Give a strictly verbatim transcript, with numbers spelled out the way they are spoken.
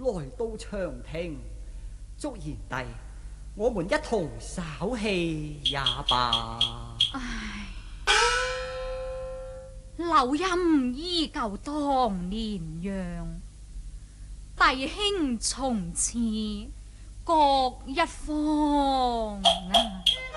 來到長亭，祝賢弟，我們一同稍氣也罷。 唉，柳陰依舊當年樣，弟兄從此各一方啊！